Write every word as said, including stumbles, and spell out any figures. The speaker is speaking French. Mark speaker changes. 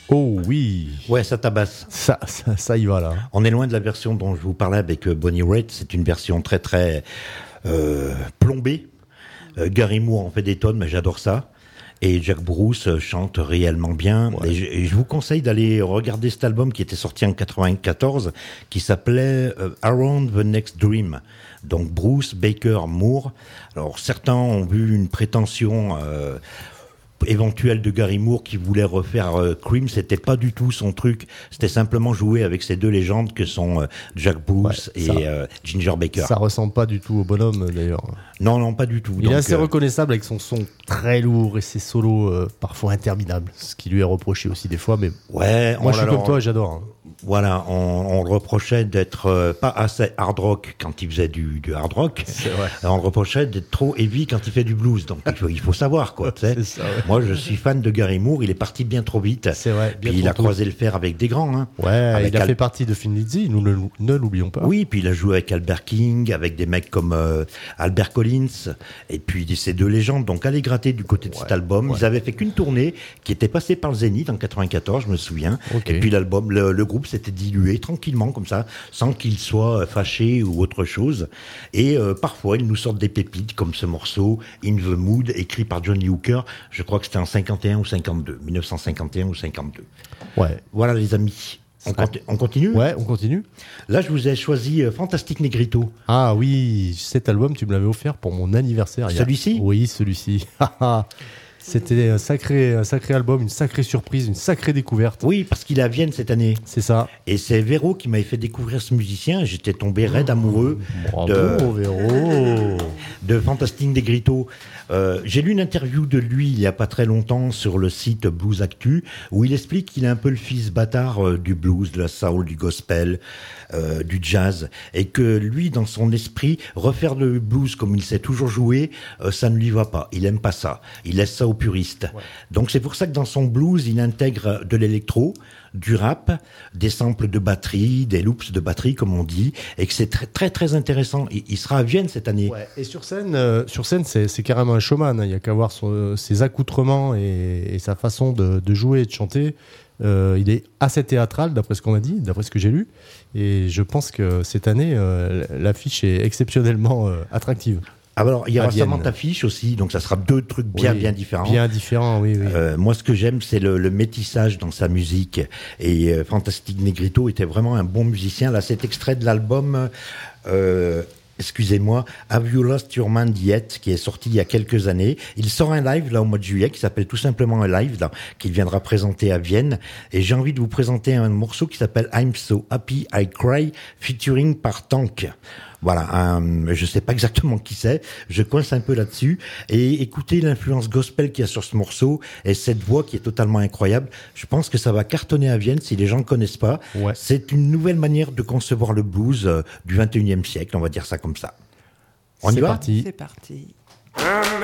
Speaker 1: Oh oui.
Speaker 2: Ouais, ça tabasse.
Speaker 1: Ça, ça, ça y va là.
Speaker 2: On est loin de la version dont je vous parlais avec Bonnie Raitt. C'est une version très très euh, plombée. Euh, Gary Moore en fait des tonnes, mais j'adore ça. Et Jack Bruce chante réellement bien. Ouais. Et, je, et je vous conseille d'aller regarder cet album qui était sorti en quatre-vingt-quatorze, qui s'appelait euh, Around the Next Dream. Donc Bruce Baker Moore. Alors certains ont vu une prétention euh, éventuelle de Gary Moore qui voulait refaire euh, Cream. C'était pas du tout son truc. C'était simplement jouer avec ces deux légendes que sont euh, Jack Bruce ouais, ça, et euh, Ginger Baker.
Speaker 1: Ça ressemble pas du tout au bonhomme d'ailleurs.
Speaker 2: Non, non, pas du tout.
Speaker 1: Il
Speaker 2: Donc,
Speaker 1: est assez
Speaker 2: euh,
Speaker 1: reconnaissable avec son son très lourd et ses solos euh, parfois interminables, ce qui lui est reproché aussi des fois. Mais
Speaker 2: ouais,
Speaker 1: moi je suis
Speaker 2: alors,
Speaker 1: comme toi, j'adore. Hein.
Speaker 2: Voilà, on, on le reprochait d'être euh, pas assez hard rock quand il faisait du, du hard rock.
Speaker 1: C'est vrai.
Speaker 2: On le reprochait d'être trop heavy quand il fait du blues. Donc il faut, il faut savoir quoi. C'est ça, ouais. Moi, je suis fan de Gary Moore. Il est parti bien trop vite.
Speaker 1: C'est vrai. Bien
Speaker 2: puis il a
Speaker 1: tôt.
Speaker 2: croisé le fer avec des grands. Hein.
Speaker 1: Ouais, il a Al... fait partie de Thin Lizzy. Nous ne, ne l'oublions pas.
Speaker 2: Oui, puis il a joué avec Albert King, avec des mecs comme euh, Albert Collins, et puis ces deux légendes. Donc allez gratter du côté de ouais, cet album. Ouais. Ils avaient fait qu'une tournée qui était passée par le Zénith en quatre-vingt-quatorze, je me souviens. Okay. Et puis l'album, le, le groupe s'était dilué tranquillement comme ça, sans qu'il soit fâché ou autre chose. Et euh, parfois, ils nous sortent des pépites comme ce morceau In the Mood, écrit par Johnny Hooker. Je crois que c'était en cinquante et un ou cinquante-deux, mille neuf cent cinquante et un ou cinquante-deux.
Speaker 1: Ouais.
Speaker 2: Voilà les amis. On, conti- on continue ?
Speaker 1: Ouais, on continue.
Speaker 2: Là, je vous ai choisi euh, Fantastic Negrito.
Speaker 1: Ah oui, cet album, tu me l'avais offert pour mon anniversaire.
Speaker 2: Celui-ci ?
Speaker 1: Oui, celui-ci. C'était un sacré, un sacré album, une sacrée surprise, une sacrée découverte.
Speaker 2: Oui, parce qu'il est à Vienne cette année.
Speaker 1: C'est ça.
Speaker 2: Et c'est Véro qui m'avait fait découvrir ce musicien. J'étais tombé raide amoureux
Speaker 1: Bravo,
Speaker 2: de,
Speaker 1: Véro.
Speaker 2: de Fantastic Negrito. Euh, j'ai lu une interview de lui il y a pas très longtemps sur le site Blues Actu, où il explique qu'il est un peu le fils bâtard euh, du blues, de la soul, du gospel, euh, du jazz, et que lui, dans son esprit, refaire le blues comme il sait toujours jouer, euh, ça ne lui va pas. Il aime pas ça. Il laisse ça aux puristes. Ouais. Donc c'est pour ça que dans son blues, il intègre de l'électro, du rap, des samples de batterie, des loops de batterie comme on dit, et que c'est très très très intéressant. Il, il sera à Vienne cette année.
Speaker 1: Ouais. Et sur scène, euh, sur scène, c'est, c'est carrément un showman. Hein. Il y a qu'à voir son, ses accoutrements et, et sa façon de, de jouer et de chanter. Euh, il est assez théâtral d'après ce qu'on m'a dit, d'après ce que j'ai lu. Et je pense que cette année, euh, l'affiche est exceptionnellement euh, attractive.
Speaker 2: Alors, il y aura Samantha Fish aussi, donc ça sera deux trucs bien,
Speaker 1: oui,
Speaker 2: bien différents.
Speaker 1: Bien différents, oui, oui.
Speaker 2: Euh, moi, ce que j'aime, c'est le, le métissage dans sa musique. Et euh, Fantastic Negrito était vraiment un bon musicien. Là, cet extrait de l'album, euh, excusez-moi, Have You Lost Your Mind Yet, qui est sorti il y a quelques années. Il sort un live, là, au mois de juillet, qui s'appelle tout simplement un live, là, qu'il viendra présenter à Vienne. Et j'ai envie de vous présenter un morceau qui s'appelle I'm So Happy I Cry, featuring par Tank. Voilà, un, je sais pas exactement qui c'est, je coince un peu là-dessus, et écoutez l'influence gospel qu'il y a sur ce morceau, et cette voix qui est totalement incroyable. Je pense que ça va cartonner à Vienne si les gens ne connaissent pas.
Speaker 1: Ouais.
Speaker 2: C'est une nouvelle manière de concevoir le blues euh, du vingt et unième siècle, on va dire ça comme ça. On
Speaker 1: C'est
Speaker 2: y va ?
Speaker 1: parti.
Speaker 3: C'est parti.